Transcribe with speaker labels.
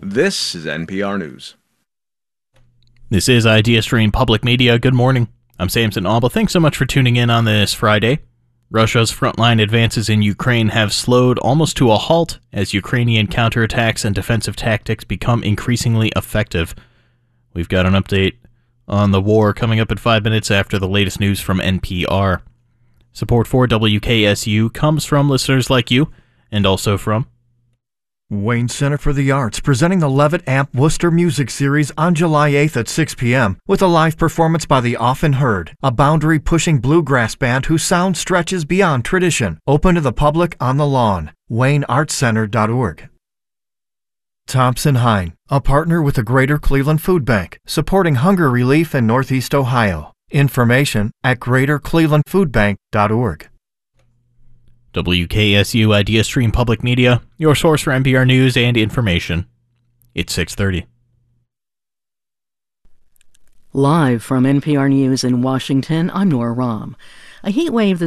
Speaker 1: This is NPR News.
Speaker 2: This is IdeaStream Public Media. Good morning. I'm Samson Alba. Thanks so much for tuning in on this Friday. Russia's frontline advances in Ukraine have slowed almost to a halt as Ukrainian counterattacks and defensive tactics become increasingly effective. We've got an update on the war coming up in 5 minutes after the latest news from NPR. Support for WKSU comes from listeners like you and also from
Speaker 3: Wayne Center for the Arts presenting the Levitt Amp Worcester Music Series on July 8th at 6 p.m. with a live performance by The Often Heard, a boundary-pushing bluegrass band whose sound stretches beyond tradition. Open to the public on the lawn. WayneArtsCenter.org. Thompson Hine, a partner with the Greater Cleveland Food Bank, supporting hunger relief in Northeast Ohio. Information at GreaterClevelandFoodBank.org.
Speaker 2: WKSU IdeaStream Public Media, your source for NPR news and information. It's 6:30.
Speaker 4: Live from NPR News in Washington, I'm Nora Rahm. A heat wave